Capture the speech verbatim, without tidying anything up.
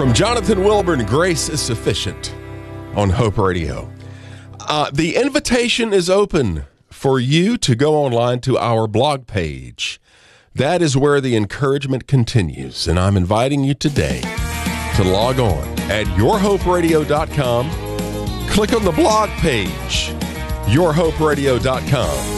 From Jonathan Wilburn, Grace is Sufficient on Hope Radio. Uh, the invitation is open for you to go online to our blog page. That is where the encouragement continues, and I'm inviting you today to log on at your hope radio dot com. Click on the blog page, your hope radio dot com.